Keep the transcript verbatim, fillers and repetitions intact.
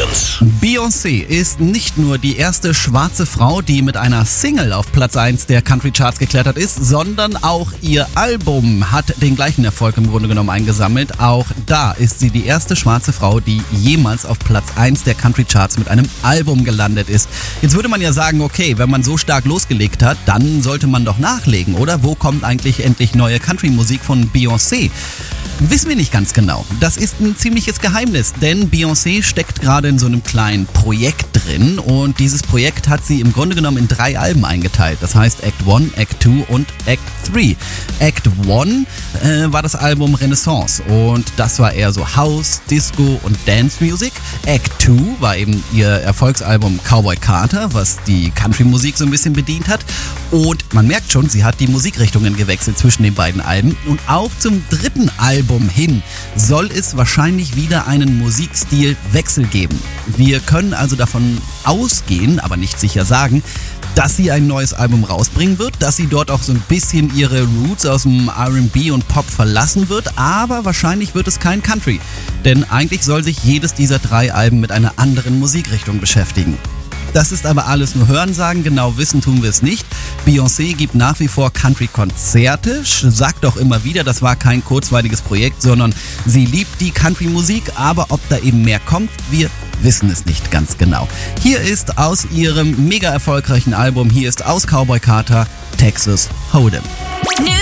Stevens. Beyoncé ist nicht nur die erste schwarze Frau, die mit einer Single auf Platz eins der Country Charts geklettert ist, sondern auch ihr Album hat den gleichen Erfolg im Grunde genommen eingesammelt. Auch da ist sie die erste schwarze Frau, die jemals auf Platz eins der Country Charts mit einem Album gelandet ist. Jetzt würde man ja sagen, okay, wenn man so stark losgelegt hat, dann sollte man doch nachlegen, oder? Wo kommt eigentlich endlich neue Country-Musik von Beyoncé? Wissen wir nicht ganz genau. Das ist ein ziemliches Geheimnis, denn Beyoncé steckt gerade in so einem kleinen Projekt drin und dieses Projekt hat sie im Grunde genommen in drei Alben eingeteilt. Das heißt Act eins, Act zwei und Act drei. Act eins äh, war das Album Renaissance und das war eher so House, Disco und Dance Music. Act zwei war eben ihr Erfolgsalbum Cowboy Carter, was die Country-Musik so ein bisschen bedient hat. Und man merkt schon, sie hat die Musikrichtungen gewechselt zwischen den beiden Alben. Und auch zum dritten Album hin soll es wahrscheinlich wieder einen Musikstilwechsel geben. Wir können also davon ausgehen, aber nicht sicher sagen, dass sie ein neues Album rausbringen wird, dass sie dort auch so ein bisschen ihre Roots aus dem R and B und Pop verlassen wird, aber wahrscheinlich wird es kein Country, denn eigentlich soll sich jedes dieser drei Alben mit einer anderen Musikrichtung beschäftigen. Das ist aber alles nur Hörensagen, genau wissen tun wir es nicht. Beyoncé gibt nach wie vor Country-Konzerte, sagt auch immer wieder, das war kein kurzweiliges Projekt, sondern sie liebt die Country-Musik, aber ob da eben mehr kommt, wir wissen es nicht ganz genau. Hier ist aus ihrem mega erfolgreichen Album, hier ist aus Cowboy Carter, Texas Hold'em.